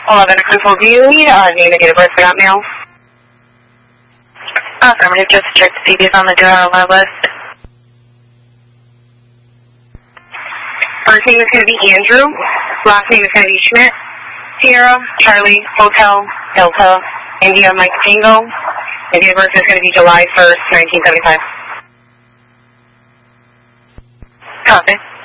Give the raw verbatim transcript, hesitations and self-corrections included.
eleven control, do you need uh, name and date of birth for that mail? Affirmative, just check to see if he's on the do not allow list. First name is going to be Andrew. Last name is going to be Schmidt. Sierra, Charlie, Hotel, Delta, India, Mike Tango. And date of birth is going to be July first, nineteen seventy-five. Copy.